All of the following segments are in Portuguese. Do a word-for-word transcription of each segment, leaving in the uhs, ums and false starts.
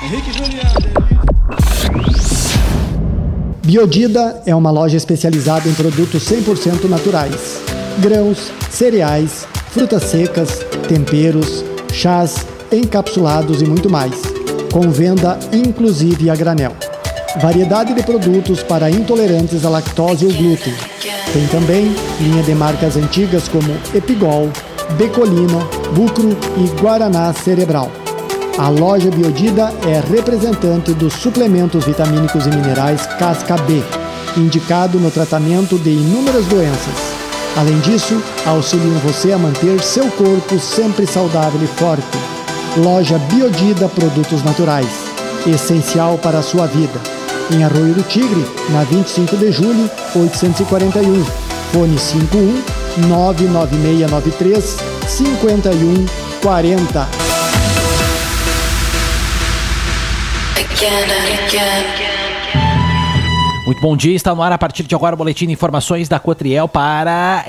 Henrique Juliano. Biodida é uma loja especializada em produtos cem por cento naturais. Grãos, cereais, frutas secas, temperos, chás, encapsulados e muito mais. Com venda inclusive a granel. Variedade de produtos para intolerantes à lactose ou glúten. Tem também linha de marcas antigas como Epigol, Becolina, Bucro e Guaraná Cerebral. A loja Biodida é representante dos suplementos vitamínicos e minerais Casca B, indicado no tratamento de inúmeras doenças. Além disso, auxiliam você a manter seu corpo sempre saudável e forte. Loja Biodida Produtos Naturais, essencial para a sua vida. Em Arroio do Tigre, na vinte e cinco de julho, oitocentos e quarenta e um. Fone cinco um nove nove seis nove três cinco um quatro zero. Muito bom dia, está no ar a partir de agora o boletim de informações da Cotriel para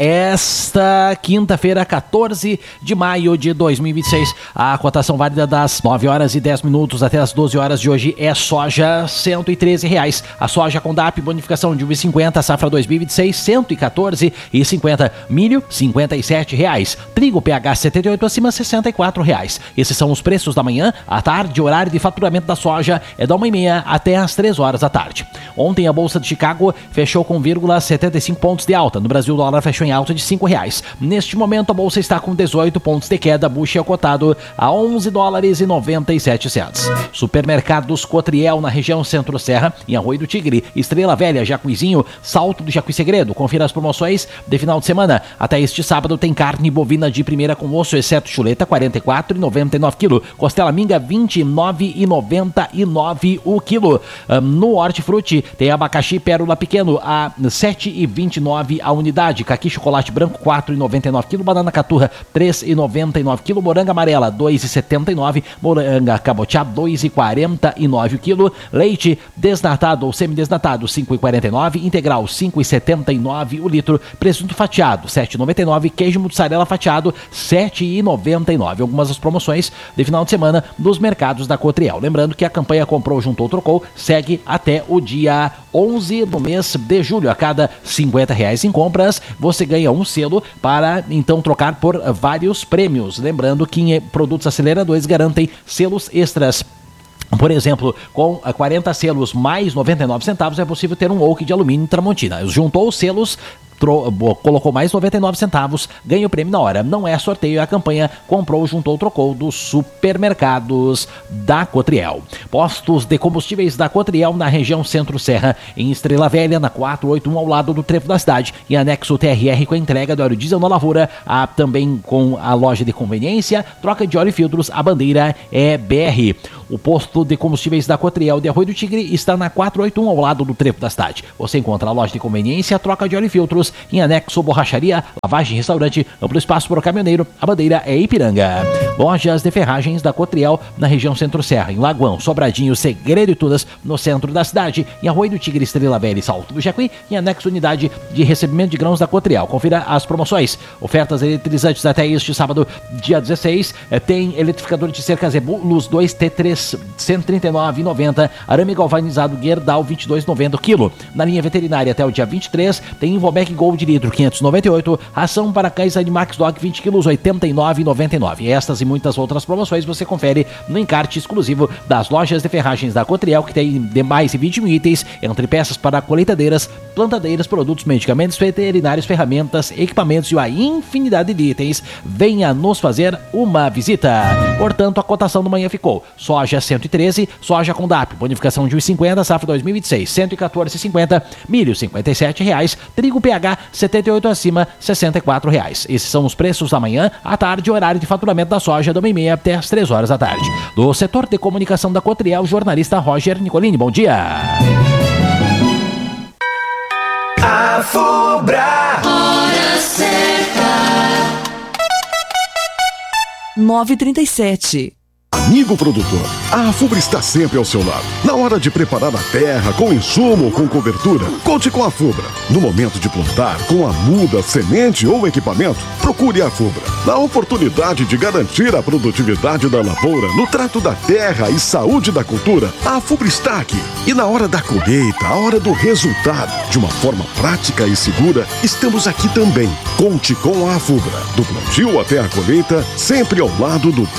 esta quinta-feira, quatorze de maio de dois mil e vinte e seis. A cotação válida das nove horas e dez minutos até as doze horas de hoje é soja cento e treze reais. A soja com D A P bonificação de um vírgula cinquenta, safra dois mil e vinte e seis, cento e quatorze reais e cinquenta centavos. Milho, cinquenta e sete reais. Trigo P H setenta e oito acima, sessenta e quatro reais. Esses são os preços da manhã. À tarde, horário de faturamento da soja é da uma e meia até as três horas da tarde. Ontem a Bolsa de Chicago fechou com vírgula setenta e cinco pontos de alta. No Brasil, o dólar fechou em alta de cinco reais. Neste momento, a Bolsa está com dezoito pontos de queda. Bushel cotado a onze dólares e noventa e sete centavos. Supermercados Cotriel na região Centro-Serra, em Arroio do Tigre, Estrela Velha, Jacuizinho, Salto do Jacuí Segredo. Confira as promoções de final de semana. Até este sábado tem carne bovina de primeira com osso, exceto chuleta, quarenta e quatro reais e noventa e nove quilo. Costela minga, vinte e nove reais e noventa e nove o quilo. Um, no Hortifruti tem abacaxi pérola pequeno a sete reais e vinte e nove a unidade. Caqui chocolate branco, quatro reais e noventa e nove quilo. Banana caturra, três reais e noventa e nove quilo. Moranga amarela, dois reais e setenta e nove. Moranga cabotiá, dois reais e quarenta e nove o quilo. Leite desnatado ou semidesnatado, cinco reais e quarenta e nove. Integral, cinco reais e setenta e nove o litro. Presunto fatiado, sete reais e noventa e nove. Queijo mussarela fatiado, sete reais e noventa e nove. Algumas das promoções de final de semana nos mercados da Cotriel. Lembrando que a campanha Comprou, Juntou, Trocou segue até o dia onze do mês de julho. A cada cinquenta reais em compras, você ganha um selo para então trocar por vários prêmios. Lembrando que em produtos aceleradores garantem selos extras. Por exemplo, com quarenta selos mais noventa e nove centavos é possível ter um Oak de alumínio Tramontina. Juntou os selos, Tro, colocou mais noventa e nove centavos, ganha o prêmio na hora. Não é sorteio, é a campanha Comprou, Juntou, Trocou dos supermercados da Cotriel. Postos de combustíveis da Cotriel na região Centro-Serra, em Estrela Velha, na quatrocentos e oitenta e um, ao lado do trevo da cidade. E anexo T R R com a entrega do óleo diesel na lavoura. Há também com a loja de conveniência, troca de óleo e filtros, a bandeira é B R. O posto de combustíveis da Cotriel de Arroio do Tigre está na quatrocentos e oitenta e um, ao lado do trevo da cidade. Você encontra a loja de conveniência, troca de óleo e filtros, em anexo borracharia, lavagem, restaurante, amplo espaço para o caminhoneiro. A bandeira é Ipiranga. Lojas de ferragens da Cotriel na região Centro-Serra, em Lagoão, Sobradinho, Segredo e Tudas, no centro da cidade. Em Arroio do Tigre, Estrela Velha e Salto do Jacuí, em anexo unidade de recebimento de grãos da Cotriel. Confira as promoções. Ofertas eletrizantes até este sábado, dia dezesseis. Tem eletrificador de cerca Zebu Luz dois T três, cento e trinta e nove reais e noventa centavos. Arame galvanizado Gerdau, vinte e dois reais e noventa centavos o quilo. Na linha veterinária até o dia vinte e três, tem Invomec Gold de litro, quinhentos e noventa e oito. Ração para cães Animax Dog, vinte quilos, oitenta e nove reais e noventa e nove centavos. Estas e muitas outras promoções você confere no encarte exclusivo das lojas de ferragens da Cotriel, que tem de mais de vinte mil itens, entre peças para colheitadeiras, plantadeiras, produtos, medicamentos veterinários, ferramentas, equipamentos e uma infinidade de itens. Venha nos fazer uma visita. Portanto, a cotação do manhã ficou: soja cento e treze, soja com D A P, bonificação de um real e cinquenta, safra dois mil e vinte e seis, cento e quatorze reais e cinquenta, milho cinquenta e sete reais, trigo P H setenta e oito acima, sessenta e quatro reais. Esses são os preços da manhã. À tarde, horário de faturamento da soja, da uma e meia até as três horas da tarde. Do setor de comunicação da Cotriel, jornalista Roger Nicolini. Bom dia. A Fubra. Hora certa. nove e trinta e sete. Amigo produtor, a Afubra está sempre ao seu lado. Na hora de preparar a terra, com insumo ou com cobertura, conte com a Afubra. No momento de plantar, com a muda, semente ou equipamento, procure a Afubra. Na oportunidade de garantir a produtividade da lavoura, no trato da terra e saúde da cultura, a Afubra está aqui. E na hora da colheita, a hora do resultado, de uma forma prática e segura, estamos aqui também. Conte com a Afubra. Do plantio até a colheita, sempre ao lado do